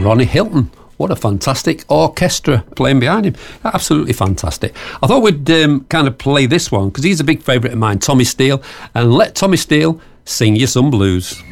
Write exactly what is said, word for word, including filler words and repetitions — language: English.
Ronnie Hilton. What a fantastic orchestra playing behind him. Absolutely fantastic. I thought we'd um, kind of play this one because he's a big favourite of mine, Tommy Steele. And let Tommy Steele sing you some blues.